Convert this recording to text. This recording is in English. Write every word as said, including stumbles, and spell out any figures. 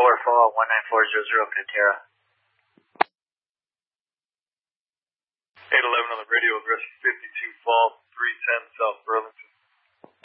four, fall, one nine four zero zero, Pantera. eight eleven on the radio, address fifty-two fall, three ten South Burlington.